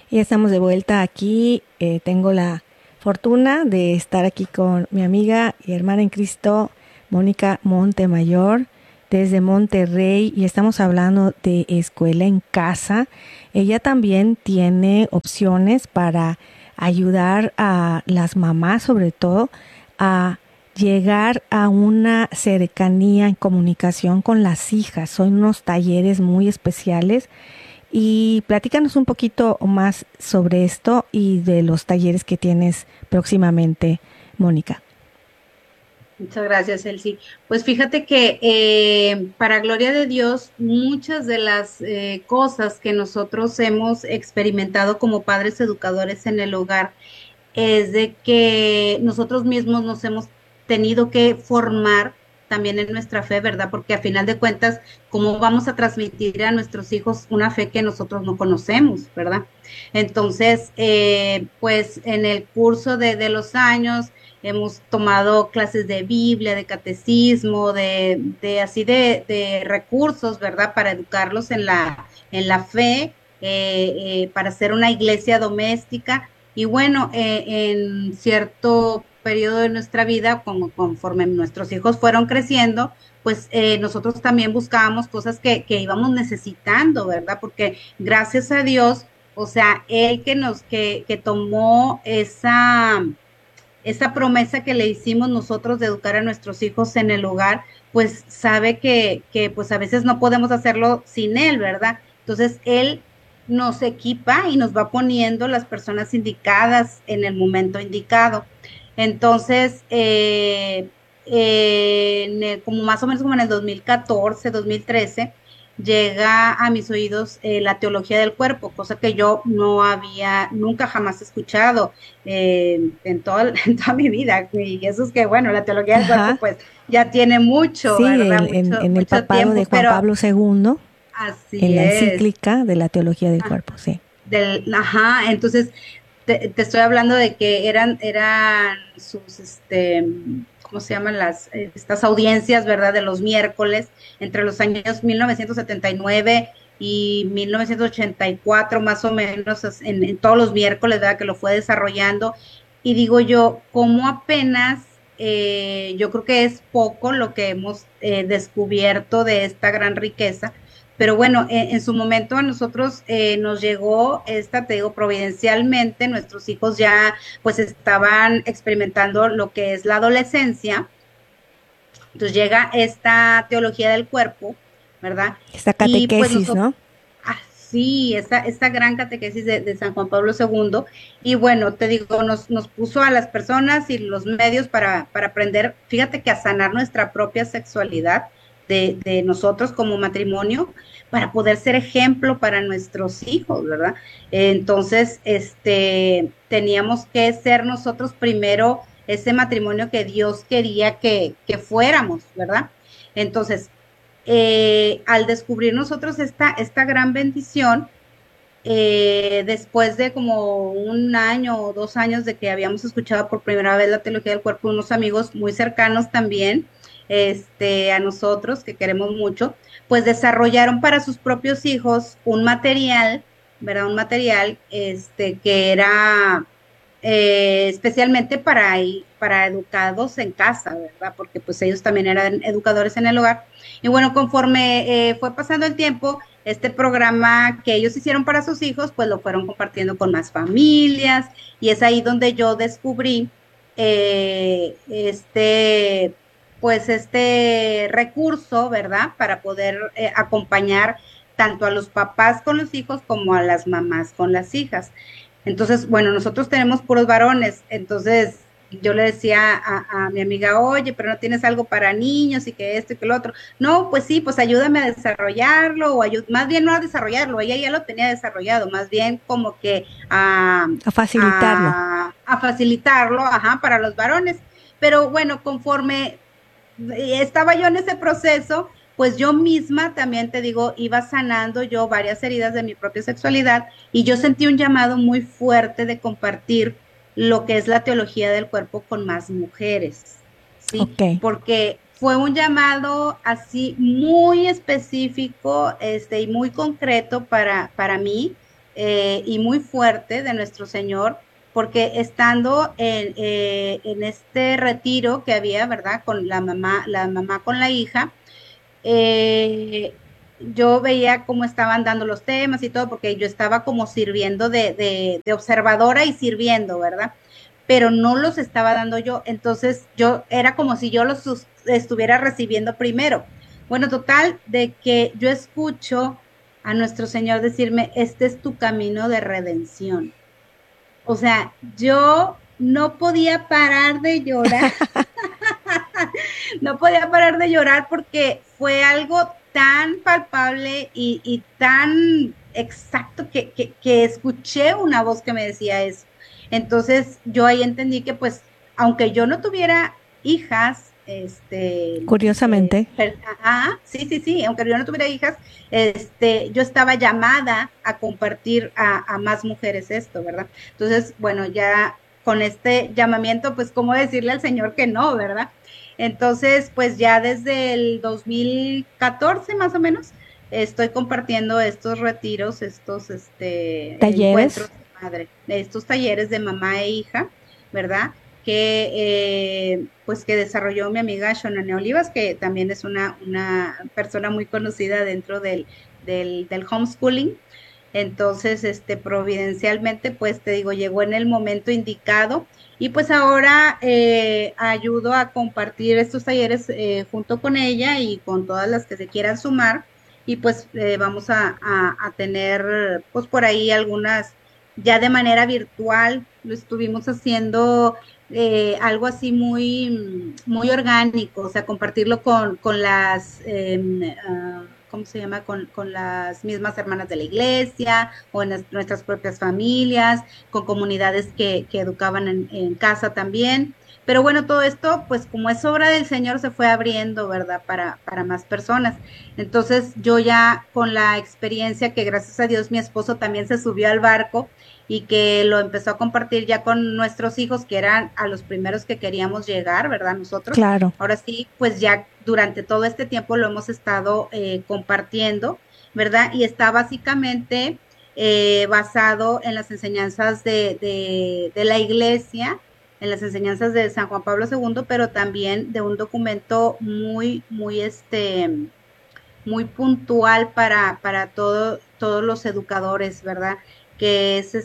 Y estamos de vuelta aquí. Tengo la fortuna de estar aquí con mi amiga y hermana en Cristo, Mónica Montemayor, desde Monterrey, y estamos hablando de escuela en casa. Ella también tiene opciones para ayudar a las mamás, sobre todo, a llegar a una cercanía en comunicación con las hijas. Son unos talleres muy especiales. Y platícanos un poquito más sobre esto y de los talleres que tienes próximamente, Mónica. Muchas gracias, Elsie. Pues fíjate que para gloria de Dios, muchas de las cosas que nosotros hemos experimentado como padres educadores en el hogar es de que nosotros mismos nos hemos tenido que formar también en nuestra fe, ¿verdad? Porque a final de cuentas, ¿cómo vamos a transmitir a nuestros hijos una fe que nosotros no conocemos, ¿verdad? Entonces, pues en el curso de los años hemos tomado clases de Biblia, de catecismo, de así de recursos, ¿verdad? Para educarlos en la fe, para hacer una iglesia doméstica y bueno, en cierto periodo de nuestra vida, como conforme nuestros hijos fueron creciendo, pues nosotros también buscábamos cosas que íbamos necesitando, ¿verdad? Porque gracias a Dios, o sea, Él que tomó esa promesa que le hicimos nosotros de educar a nuestros hijos en el hogar, pues sabe que pues a veces no podemos hacerlo sin Él, ¿verdad? Entonces, Él nos equipa y nos va poniendo las personas indicadas en el momento indicado. Entonces, como más o menos como en el 2014, 2013, llega a mis oídos la teología del cuerpo, cosa que yo no había nunca jamás escuchado en toda mi vida. Y eso es que, bueno, la teología del cuerpo Ajá, pues ya tiene mucho, sí, ¿verdad? en el Mucho papado de tiempo, Juan pero Pablo II, en así la es. encíclica de la teología del Ah, cuerpo, sí. ajá, entonces te estoy hablando de que eran sus, ¿cómo se llaman estas audiencias, ¿verdad? De los miércoles, entre los años 1979 y 1984, más o menos, en todos los miércoles, ¿verdad? Que lo fue desarrollando. Y digo yo, ¿cómo apenas, yo creo que es poco lo que hemos descubierto de esta gran riqueza? Pero bueno, en su momento a nosotros nos llegó esta, te digo, providencialmente, nuestros hijos ya pues estaban experimentando lo que es la adolescencia, entonces llega esta teología del cuerpo, ¿verdad? Esta Y pues catequesis, nosotros, ¿no? sí, esta gran catequesis de San Juan Pablo II, y bueno, te digo, nos puso a las personas y los medios para aprender, fíjate que a sanar nuestra propia sexualidad de nosotros como matrimonio, para poder ser ejemplo para nuestros hijos, ¿verdad? Entonces, teníamos que ser nosotros primero ese matrimonio que Dios quería que fuéramos, ¿verdad? Entonces, al descubrir nosotros esta gran bendición, después de como un año o 2 años de que habíamos escuchado por primera vez la teología del cuerpo, unos amigos muy cercanos también, a nosotros, que queremos mucho, pues desarrollaron para sus propios hijos un material, ¿verdad? Un material, que era especialmente para educados en casa, ¿verdad? Porque pues ellos también eran educadores en el hogar. Y bueno, conforme fue pasando el tiempo, este programa que ellos hicieron para sus hijos, pues lo fueron compartiendo con más familias y es ahí donde yo descubrí pues este recurso, ¿verdad? Para poder acompañar tanto a los papás con los hijos como a las mamás con las hijas. Entonces, bueno, nosotros tenemos puros varones, entonces yo le decía a mi amiga, oye, pero no tienes algo para niños y que esto y que lo otro. No, pues sí, pues ayúdame a desarrollarlo, o más bien no a desarrollarlo, ella ya lo tenía desarrollado, más bien como que A facilitarlo. a facilitarlo, ajá, para los varones. Pero bueno, conforme estaba yo en ese proceso, pues yo misma también te digo, iba sanando yo varias heridas de mi propia sexualidad y yo sentí un llamado muy fuerte de compartir lo que es la teología del cuerpo con más mujeres, ¿sí? Ok. Porque fue un llamado así muy específico, y muy concreto para mí, y muy fuerte de nuestro Señor, porque estando en este retiro que había, ¿verdad? Con la mamá con la hija, yo veía cómo estaban dando los temas y todo, porque yo estaba como sirviendo de observadora y sirviendo, ¿verdad? Pero no los estaba dando yo, entonces yo era como si yo los estuviera recibiendo primero. Bueno, total, de que yo escucho a nuestro Señor decirme, este es tu camino de redención. O sea, yo no podía parar de llorar, no podía parar de llorar porque fue algo tan palpable y tan exacto que escuché una voz que me decía eso. Entonces yo ahí entendí que pues, aunque yo no tuviera hijas, Curiosamente. sí, sí, sí, aunque yo no tuviera hijas, yo estaba llamada a compartir a más mujeres esto, ¿verdad? Entonces, bueno, ya con este llamamiento, pues, ¿cómo decirle al Señor que no, verdad? Entonces, pues ya desde el 2014 más o menos, estoy compartiendo estos retiros, estos Talleres. encuentros de madre, estos talleres de mamá e hija, ¿verdad? Que pues que desarrolló mi amiga Shonane Olivas, que también es una persona muy conocida dentro del homeschooling. Entonces, providencialmente, pues te digo, llegó en el momento indicado y pues ahora ayudo a compartir estos talleres junto con ella y con todas las que se quieran sumar y pues vamos a tener pues por ahí algunas, ya de manera virtual, lo estuvimos haciendo algo así muy orgánico, o sea, compartirlo con las... ¿cómo se llama? Con las mismas hermanas de la iglesia o en nuestras propias familias, con comunidades que educaban en casa también. Pero bueno, todo esto, pues como es obra del Señor, se fue abriendo, ¿verdad? Para más personas. Entonces yo ya con la experiencia que gracias a Dios mi esposo también se subió al barco y que lo empezó a compartir ya con nuestros hijos, que eran a los primeros que queríamos llegar, ¿verdad? Nosotros. Claro. Ahora sí, pues ya durante todo este tiempo lo hemos estado compartiendo, ¿verdad? Y está básicamente basado en las enseñanzas de la iglesia, en las enseñanzas de San Juan Pablo II, pero también de un documento muy puntual para todos los educadores, ¿verdad? Que es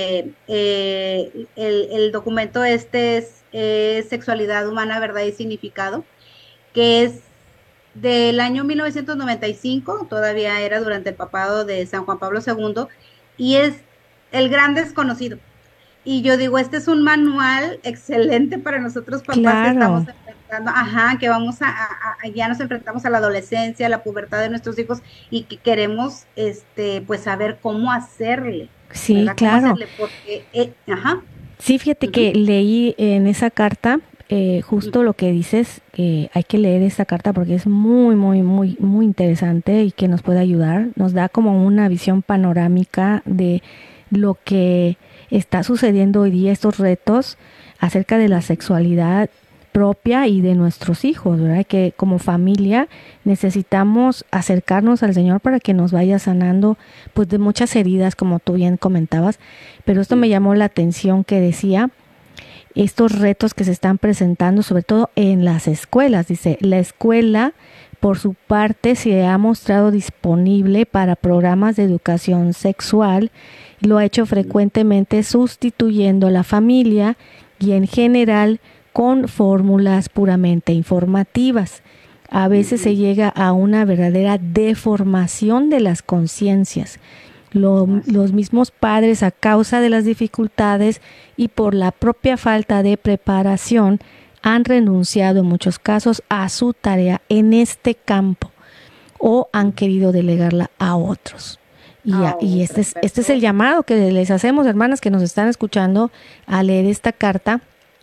el documento es Sexualidad Humana, Verdad y Significado, que es del año 1995, todavía era durante el papado de San Juan Pablo II, y es el gran desconocido. Y yo digo, este es un manual excelente para nosotros papás que estamos Claro. enfrentando, que vamos ya nos enfrentamos a la adolescencia, a la pubertad de nuestros hijos y que queremos, pues saber cómo hacerle, Sí, ¿verdad? Cómo claro. hacerle, porque, Sí, fíjate que uh-huh, leí en esa carta justo lo que dices, que hay que leer esta carta porque es muy, muy, muy, muy interesante y que nos puede ayudar. Nos da como una visión panorámica de lo que está sucediendo hoy día, estos retos acerca de la sexualidad propia y de nuestros hijos, ¿verdad? Que como familia necesitamos acercarnos al Señor para que nos vaya sanando pues de muchas heridas, como tú bien comentabas, pero esto me llamó la atención que decía estos retos que se están presentando, sobre todo en las escuelas. Dice, la escuela, por su parte, se ha mostrado disponible para programas de educación sexual, lo ha hecho frecuentemente sustituyendo a la familia y en general con fórmulas puramente informativas. A veces se llega a una verdadera deformación de las conciencias. Los mismos padres, a causa de las dificultades y por la propia falta de preparación, han renunciado en muchos casos a su tarea en este campo o han querido delegarla a otros. Y este es el llamado que les hacemos, hermanas que nos están escuchando, a leer esta carta,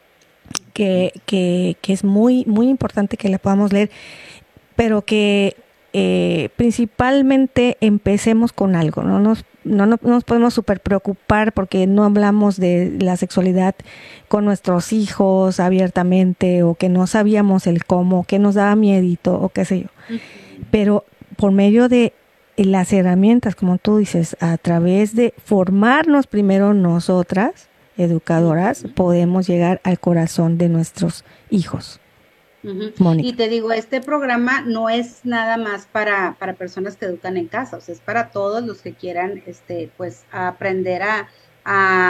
que es muy, muy importante que la podamos leer, pero que principalmente empecemos con algo. No nos podemos súper preocupar porque no hablamos de la sexualidad con nuestros hijos abiertamente, o que no sabíamos el cómo, que nos daba miedito o qué sé yo. Pero por medio de las herramientas, como tú dices, a través de formarnos primero nosotras, educadoras, podemos llegar al corazón de nuestros hijos. Ujú. Y Mónica. te digo, este programa no es nada más para personas que educan en casa, o sea, es para todos los que quieran, pues, aprender a